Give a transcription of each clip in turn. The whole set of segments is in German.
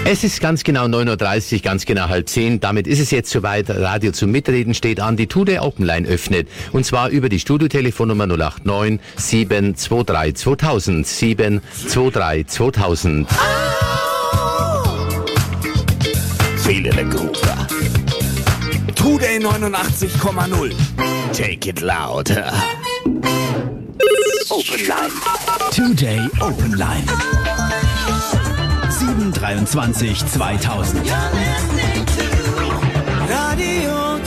Es ist ganz genau 9.30 Uhr, ganz genau 9:30. Damit ist es jetzt soweit. Radio zum Mitreden steht an. Die Today Open Line öffnet. Und zwar über die Studiotelefonnummer 089 723 2000. 723 2000. Viele der Gruppe. Today 89,0. Take it louder. Open Line. Today Open Line. 723 2000. Radio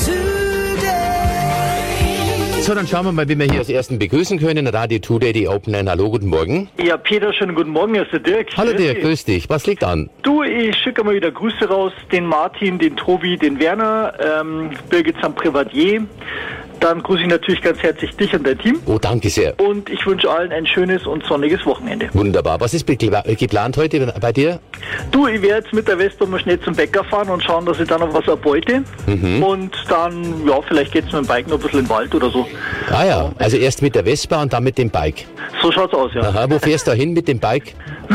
Today. So, dann schauen wir mal, wie wir hier als Ersten begrüßen können. Radio Today, die Open Line. Hallo, guten Morgen. Ja, Peter, schönen guten Morgen, hier ist der Dirk. Hallo Dirk, grüß dich. Was liegt an? Du, ich schicke mal wieder Grüße raus. Den Martin, den Tobi, den Werner, Birgit St. Privatier. Dann grüße ich natürlich ganz herzlich dich und dein Team. Oh, danke sehr. Und ich wünsche allen ein schönes und sonniges Wochenende. Wunderbar. Was ist geplant heute bei dir? Du, ich werde jetzt mit der Vespa mal schnell zum Bäcker fahren und schauen, dass ich dann noch was erbeute. Und dann, ja, vielleicht geht es mit dem Bike noch ein bisschen in den Wald oder so. Ah ja, also erst mit der Vespa und dann mit dem Bike. So schaut's aus, ja. Aha, wo fährst du hin mit dem Bike?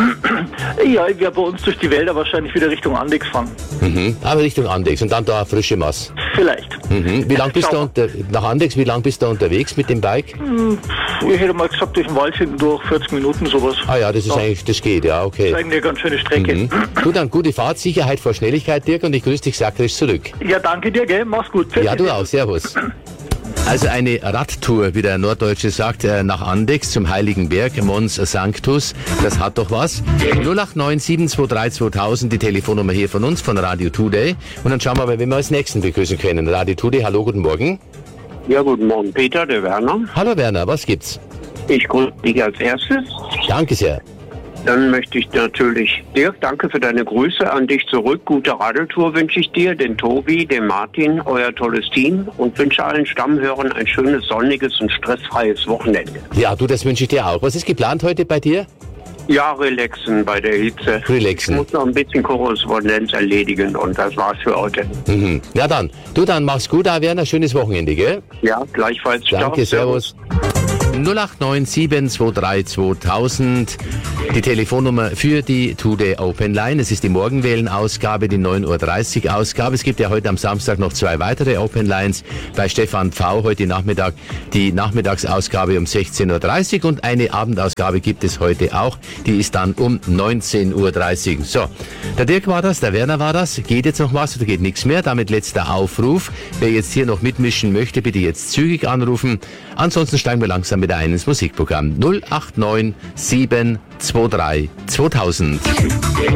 Ja, ich werde bei uns durch die Wälder wahrscheinlich wieder Richtung Andex fahren. Aber Richtung Andex und dann da eine frische Masse. Vielleicht. Wie lang bist du nach Andex, wie lang bist du unterwegs mit dem Bike? Ich hätte mal gesagt, durch den Wald hinten durch 40 Minuten sowas. Ah ja, das ist eigentlich, das geht, ja, okay. Das ist eigentlich eine ganz schöne Strecke. Du, dann gute Fahrt, Sicherheit vor Schnelligkeit, Dirk, und ich grüße dich sakrisch zurück. Ja, danke dir, gell, mach's gut. Ja, du auch, servus. Also eine Radtour, wie der Norddeutsche sagt, nach Andex zum Heiligen Berg, Mons Sanctus, das hat doch was. 089 723 2000, die Telefonnummer hier von uns, von Radio Today. Und dann schauen wir mal, wen wir als Nächsten begrüßen können. Radio Today, hallo, guten Morgen. Ja, guten Morgen, Peter, der Werner. Hallo Werner, was gibt's? Ich grüße dich als erstes. Danke sehr. Dann möchte ich natürlich, Dirk, danke für deine Grüße an dich zurück. Gute Radeltour wünsche ich dir, den Tobi, den Martin, euer tolles Team und wünsche allen Stammhörern ein schönes, sonniges und stressfreies Wochenende. Ja, du, das wünsche ich dir auch. Was ist geplant heute bei dir? Ja, relaxen bei der Hitze. Relaxen. Ich muss noch ein bisschen Korrespondenz erledigen und das war's für heute. Ja dann, du dann mach's gut, Werner, schönes Wochenende, gell? Ja, gleichfalls. Danke, servus. 089 723 2000, die Telefonnummer für die Today Open Line. Es ist die Morgenwählen-Ausgabe, die 9.30 Uhr Ausgabe. Es gibt ja heute am Samstag noch 2 weitere Open Lines. Bei Stefan V. heute Nachmittag die Nachmittagsausgabe um 16.30 Uhr und eine Abendausgabe gibt es heute auch. Die ist dann um 19.30 Uhr. So, der Dirk war das, der Werner war das. Geht jetzt noch was oder geht nichts mehr? Damit letzter Aufruf. Wer jetzt hier noch mitmischen möchte, bitte jetzt zügig anrufen. Ansonsten steigen wir langsam wieder ein ins Musikprogramm. 089 723 2000.